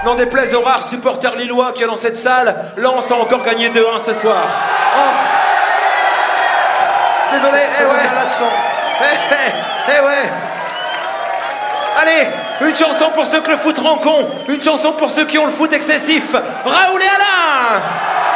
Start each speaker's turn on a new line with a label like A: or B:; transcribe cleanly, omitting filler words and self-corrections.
A: N'en déplaise aux rares supporters lillois qu'il y a dans cette salle, Lens a encore gagné 2-1 ce soir. Oh. Désolé, ouais. Allez, une chanson pour ceux que le foot rend con, une chanson pour ceux qui ont le foot excessif. Raoul et Alain.